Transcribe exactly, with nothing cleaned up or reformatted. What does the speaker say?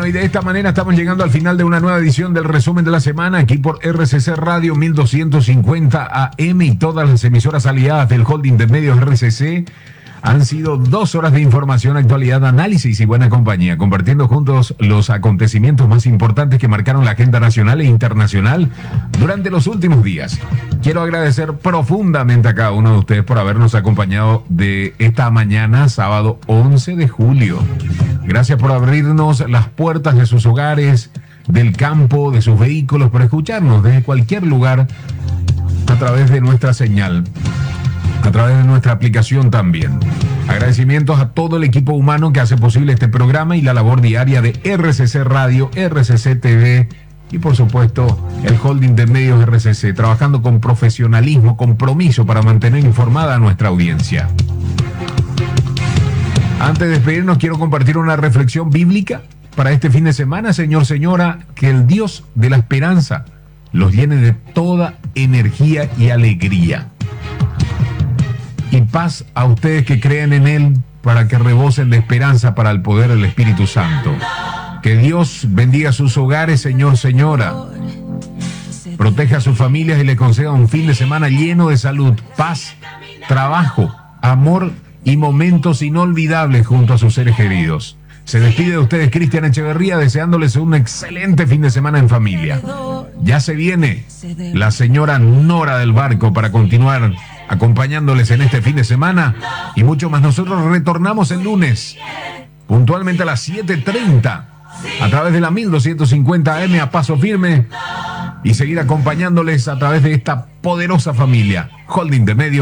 Bueno, y de esta manera estamos llegando al final de una nueva edición del resumen de la semana aquí por R C C Radio mil doscientos cincuenta A M y todas las emisoras aliadas del holding de medios R C C. Han sido dos horas de información, actualidad, análisis y buena compañía, compartiendo juntos los acontecimientos más importantes que marcaron la agenda nacional e internacional durante los últimos días. Quiero agradecer profundamente a cada uno de ustedes por habernos acompañado de esta mañana, sábado once de julio. Gracias por abrirnos las puertas de sus hogares, del campo, de sus vehículos, por escucharnos desde cualquier lugar a través de nuestra señal, a través de nuestra aplicación también. Agradecimientos a todo el equipo humano que hace posible este programa y la labor diaria de R C C Radio, R C C T V y por supuesto el holding de medios R C C, trabajando con profesionalismo, compromiso para mantener informada a nuestra audiencia. Antes de despedirnos, quiero compartir una reflexión bíblica para este fin de semana. Señor, señora, que el Dios de la esperanza los llene de toda energía y alegría. Y paz a ustedes que creen en Él, para que rebosen de esperanza para el poder del Espíritu Santo. Que Dios bendiga sus hogares, Señor, señora. Proteja a sus familias y le conceda un fin de semana lleno de salud, paz, trabajo, amor y momentos inolvidables junto a sus seres queridos. Se despide de ustedes Cristian Echeverría, deseándoles un excelente fin de semana en familia. Ya se viene la señora Nora del Barco para continuar acompañándoles en este fin de semana y mucho más. Nosotros retornamos el lunes puntualmente a las siete treinta a través de la mil doscientos cincuenta A M a paso firme y seguir acompañándoles a través de esta poderosa familia Holding de Medios